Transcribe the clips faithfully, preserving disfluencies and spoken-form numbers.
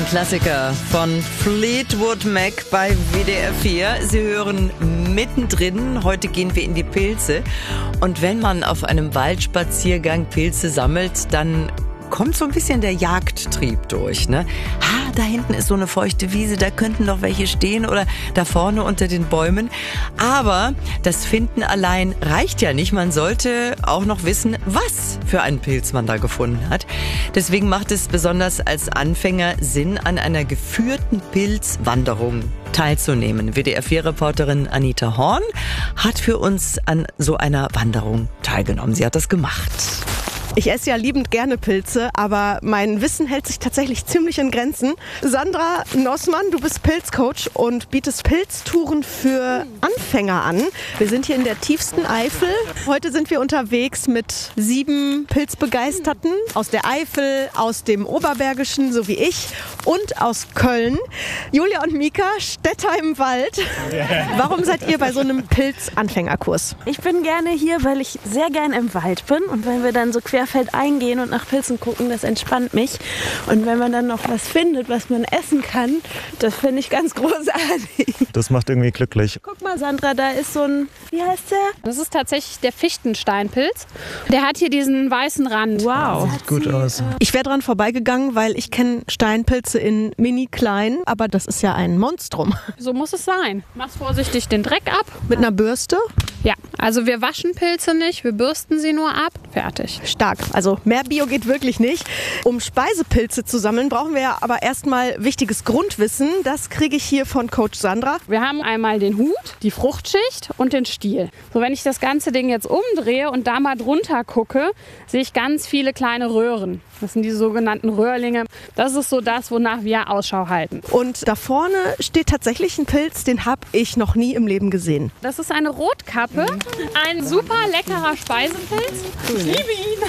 Ein Klassiker von Fleetwood Mac bei W D R vier. Sie hören mittendrin. Heute gehen wir in die Pilze. Und wenn man auf einem Waldspaziergang Pilze sammelt, dann kommt so ein bisschen der Jagdtrieb durch, ne? Ha, da hinten ist so eine feuchte Wiese, da könnten noch welche stehen oder da vorne unter den Bäumen. Aber das Finden allein reicht ja nicht. Man sollte auch noch wissen, was für einen Pilz man da gefunden hat. Deswegen macht es besonders als Anfänger Sinn, an einer geführten Pilzwanderung teilzunehmen. W D R vier Reporterin Anita Horn hat für uns an so einer Wanderung teilgenommen. Sie hat das gemacht. Ich esse ja liebend gerne Pilze, aber mein Wissen hält sich tatsächlich ziemlich in Grenzen. Sandra Nossmann, du bist Pilzcoach und bietest Pilztouren für Anfänger an. Wir sind hier in der tiefsten Eifel. Heute sind wir unterwegs mit sieben Pilzbegeisterten aus der Eifel, aus dem Oberbergischen, so wie ich, und aus Köln. Julia und Mika, Städter im Wald. Warum seid ihr bei so einem Pilzanfängerkurs? Ich bin gerne hier, weil ich sehr gerne im Wald bin und wenn wir dann so quer eingehen gehen und nach Pilzen gucken, das entspannt mich. Und wenn man dann noch was findet, was man essen kann, das finde ich ganz großartig. Das macht irgendwie glücklich. Guck mal, Sandra, da ist so ein, wie heißt der? Das ist tatsächlich der Fichtensteinpilz. Der hat hier diesen weißen Rand. Wow. Sieht gut aus. Ich wäre dran vorbeigegangen, weil ich kenne Steinpilze in mini klein, aber das ist ja ein Monstrum. So muss es sein. Machst vorsichtig den Dreck ab. Mit einer Bürste? Ja, also wir waschen Pilze nicht, wir bürsten sie nur ab. Fertig. Stark. Also mehr Bio geht wirklich nicht. Um Speisepilze zu sammeln, brauchen wir ja aber erstmal wichtiges Grundwissen. Das kriege ich hier von Coach Sandra. Wir haben einmal den Hut, die Fruchtschicht und den Stiel. So, wenn ich das ganze Ding jetzt umdrehe und da mal drunter gucke, sehe ich ganz viele kleine Röhren. Das sind die sogenannten Röhrlinge. Das ist so das, wonach wir Ausschau halten. Und da vorne steht tatsächlich ein Pilz, den habe ich noch nie im Leben gesehen. Das ist eine Rotkappe, ein super leckerer Speisepilz. Ich liebe ihn.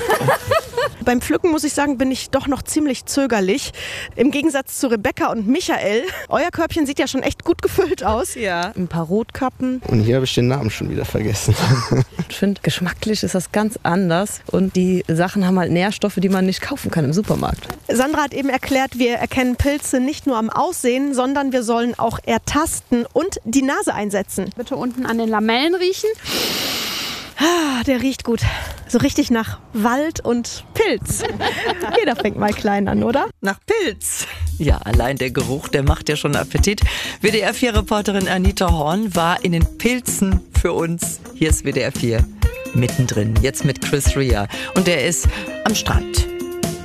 Beim Pflücken, muss ich sagen, bin ich doch noch ziemlich zögerlich. Im Gegensatz zu Rebecca und Michael. Euer Körbchen sieht ja schon echt gut gefüllt aus. Ja. Ein paar Rotkappen. Und hier habe ich den Namen schon wieder vergessen. Ich finde, geschmacklich ist das ganz anders. Und die Sachen haben halt Nährstoffe, die man nicht kaufen kann im Supermarkt. Sandra hat eben erklärt, wir erkennen Pilze nicht nur am Aussehen, sondern wir sollen auch ertasten und die Nase einsetzen. Bitte unten an den Lamellen riechen. Ah, der riecht gut. So richtig nach Wald und Pilz. Jeder fängt mal klein an, oder? Nach Pilz. Ja, allein der Geruch, der macht ja schon Appetit. W D R vier Reporterin Anita Horn war in den Pilzen für uns. Hier ist W D R vier mittendrin, jetzt mit Chris Rea. Und er ist am Strand.